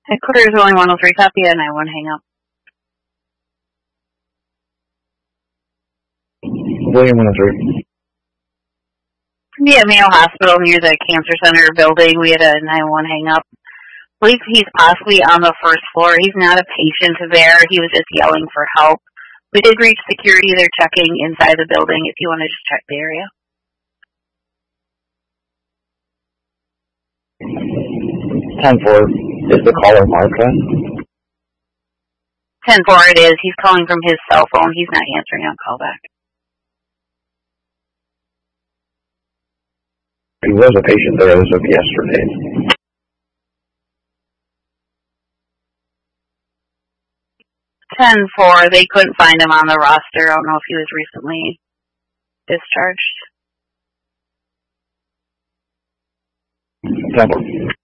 Headquarters only 103, copy, and I won't hang up. William 103. Yeah, Mayo Hospital near the Cancer Center building. We had a 911 hang up. I believe he's possibly on the first floor. He's not a patient there. He was just yelling for help. We did reach security. They're checking inside the building if you want to just check the area. 10-4. Is the caller Martha? 10-4 it is. He's calling from his cell phone. He's not answering on callback. He was a patient there as of yesterday. 10-4. They couldn't find him on the roster. I don't know if he was recently discharged. 10-4.